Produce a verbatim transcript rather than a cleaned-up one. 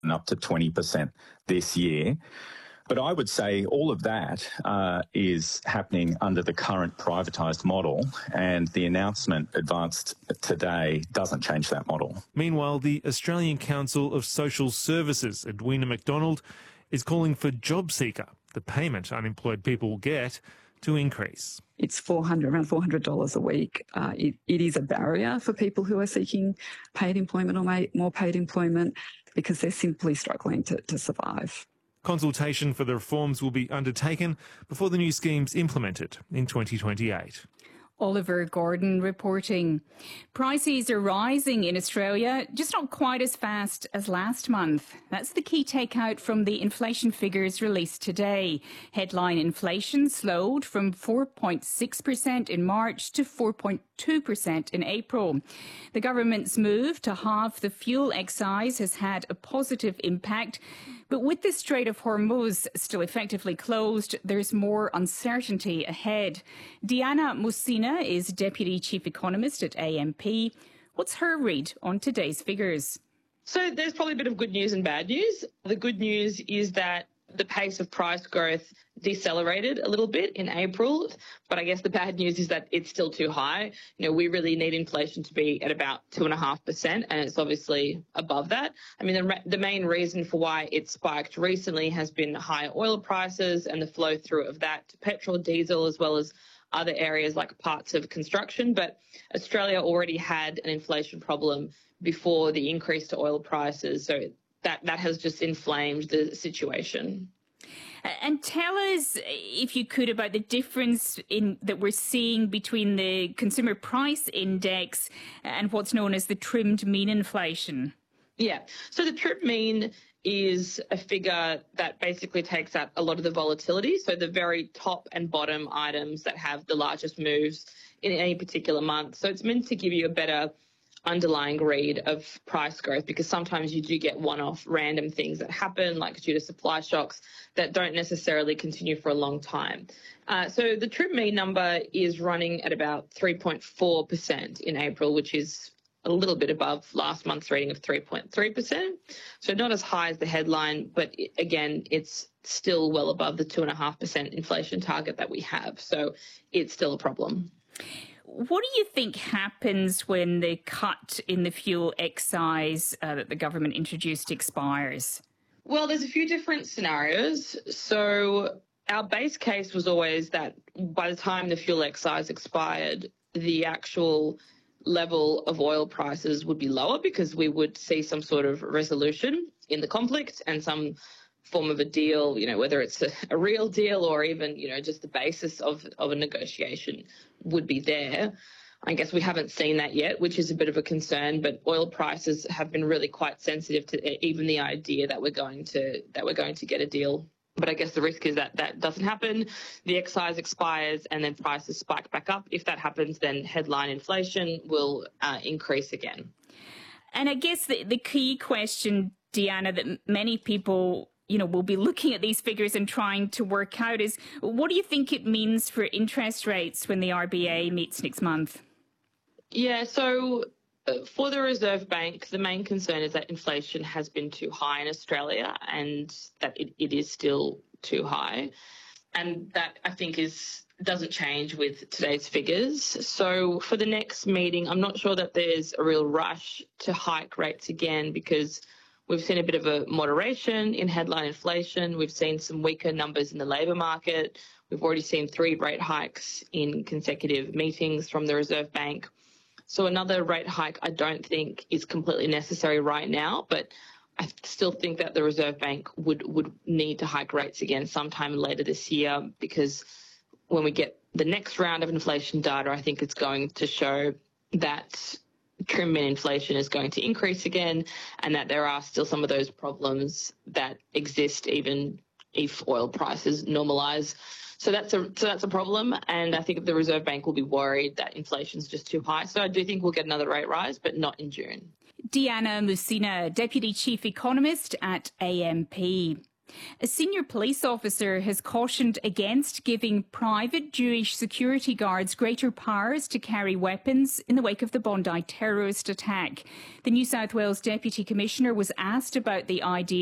and up to twenty percent this year. But I would say all of that uh, is happening under the current privatised model, and the announcement advanced today doesn't change that model. Meanwhile, the Australian Council of Social Services, Edwina McDonald, is calling for JobSeeker, the payment unemployed people will get, to increase. It's four hundred dollars, around four hundred dollars a week. Uh, it, it is a barrier for people who are seeking paid employment or more paid employment because they're simply struggling to, to survive. Consultation for the reforms will be undertaken before the new scheme's implemented in twenty twenty-eight. Oliver Gordon reporting. Prices are rising in Australia, just not quite as fast as last month. That's the key takeout from the inflation figures released today. Headline inflation slowed from four point six percent in March to four point two percent in April. The government's move to halve the fuel excise has had a positive impact. But with the Strait of Hormuz still effectively closed, there's more uncertainty ahead. Diana Musina is Deputy Chief Economist at A M P. What's her read on today's figures? So there's probably a bit of good news and bad news. The good news is that the pace of price growth decelerated a little bit in April, but I guess the bad news is that it's still too high. You know, we really need inflation to be at about two and a half percent, and it's obviously above that. I mean, the, the main reason for why it spiked recently has been higher oil prices and the flow through of that to petrol, diesel, as well as other areas like parts of construction. But Australia already had an inflation problem before the increase to oil prices, so that, that has just inflamed the situation. And tell us, if you could, about the difference in that we're seeing between the Consumer Price Index and what's known as the trimmed mean inflation. Yeah, so the trimmed mean is a figure that basically takes out a lot of the volatility, so the very top and bottom items that have the largest moves in any particular month. So it's meant to give you a better underlying read of price growth, because sometimes you do get one-off random things that happen, like due to supply shocks, that don't necessarily continue for a long time. Uh, so the trimmed mean number is running at about three point four percent in April, which is a little bit above last month's reading of three point three percent. So not as high as the headline, but it, again, it's still well above the two point five percent inflation target that we have. So it's still a problem. What do you think happens when the cut in the fuel excise uh, that the government introduced expires? Well, there's a few different scenarios. So our base case was always that by the time the fuel excise expired, the actual level of oil prices would be lower because we would see some sort of resolution in the conflict and some form of a deal, you know, whether it's a, a real deal or even, you know, just the basis of, of a negotiation would be there. I guess we haven't seen that yet, which is a bit of a concern, but oil prices have been really quite sensitive to even the idea that we're going to that we're going to get a deal. But I guess the risk is that that doesn't happen. The excise expires and then prices spike back up. If that happens, then headline inflation will uh, increase again. And I guess the, the key question, Diana, that many people you know, we'll be looking at these figures and trying to work out is, what do you think it means for interest rates when the R B A meets next month? Yeah, so uh, for the Reserve Bank, the main concern is that inflation has been too high in Australia and that it, it is still too high. And that, I think, is doesn't change with today's figures. So for the next meeting, I'm not sure that there's a real rush to hike rates again, because we've seen a bit of a moderation in headline inflation. We've seen some weaker numbers in the labour market. We've already seen three rate hikes in consecutive meetings from the Reserve Bank. So another rate hike I don't think is completely necessary right now, but I still think that the Reserve Bank would, would need to hike rates again sometime later this year, because when we get the next round of inflation data, I think it's going to show that trim mean inflation is going to increase again, and that there are still some of those problems that exist even if oil prices normalise. So that's a so that's a problem, and I think the Reserve Bank will be worried that inflation is just too high. So I do think we'll get another rate rise, but not in June. Diana Musina, Deputy Chief Economist at A M P. A senior police officer has cautioned against giving private Jewish security guards greater powers to carry weapons in the wake of the Bondi terrorist attack. The New South Wales Deputy Commissioner was asked about the idea